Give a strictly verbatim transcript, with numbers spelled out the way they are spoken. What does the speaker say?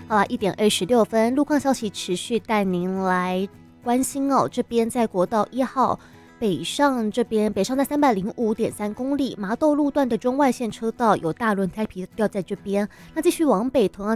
好了，一点二十六分，路况消息持续带您来关心哦。这边在国道一号北上这边，北上在三百零五点三公里，麻豆路段的中外线车道有大轮胎皮掉在这边。那继续往北，同样